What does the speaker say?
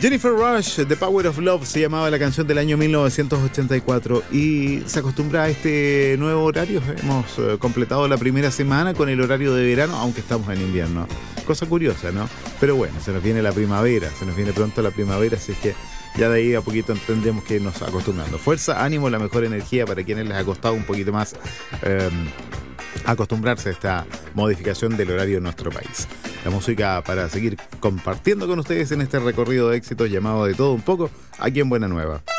Jennifer Rush, The Power of Love, se llamaba la canción del año 1984 y se acostumbra a este nuevo horario. Hemos completado la primera semana con el horario de verano, aunque estamos en invierno. Cosa curiosa, ¿no? Pero bueno, se nos viene la primavera, se nos viene pronto la primavera, así es que ya de ahí a poquito tendremos que irnos acostumbrando. Fuerza, ánimo, la mejor energía para quienes les ha costado un poquito más acostumbrarse a esta modificación del horario en nuestro país. La música para seguir compartiendo con ustedes en este recorrido de éxitos llamado De Todo Un Poco, aquí en Buena Nueva.